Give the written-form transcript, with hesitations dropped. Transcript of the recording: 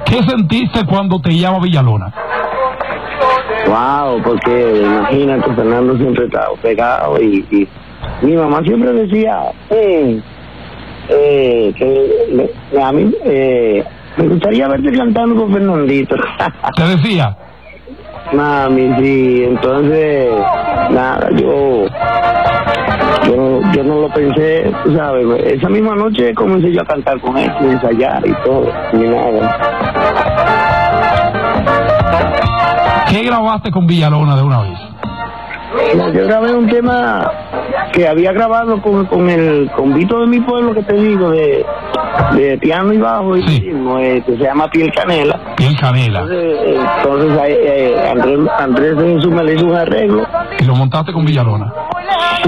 ¿Qué sentiste cuando te llama Villalona? Wow, porque imagínate, Fernando siempre estaba pegado y mi mamá siempre decía que a mí me gustaría verte cantando con Fernandito. ¿Te decía? Mami, sí, entonces, nada, yo no lo pensé, tú sabes, esa misma noche comencé yo a cantar con él, a ensayar y todo, y nada. ¿Qué grabaste con Villalona de una vez? Yo grabé un tema que había grabado con Vito de mi pueblo, que te digo, de piano y bajo y sí. ritmo, que se llama Piel Canela. Piel Canela. Entonces Andrés de Jesús me le hizo un arreglo. ¿Y lo montaste con Villalona?